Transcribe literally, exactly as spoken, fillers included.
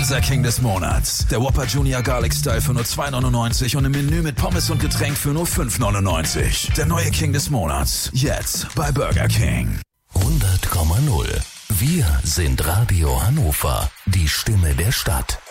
Unser King des Monats. Der Whopper Junior Garlic Style für nur zwei neunundneunzig und im Menü mit Pommes und Getränk für nur fünf neunundneunzig. Der neue King des Monats. Jetzt bei Burger King. hundert Komma null. Wir sind Radio Hannover. Die Stimme der Stadt.